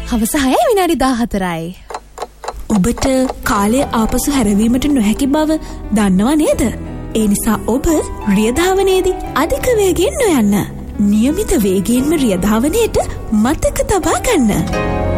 හවස 6:14යි. ඔබට කාලය ආපසු හැරවීමට නොහැකි බව දන්නව නේද? ඒ නිසා ඔබ රියධාවනයේදී අධික වේගයෙන් නොයන්න. නියමිත වේගයෙන්ම රියධාවනයේට මතක තබා ගන්න.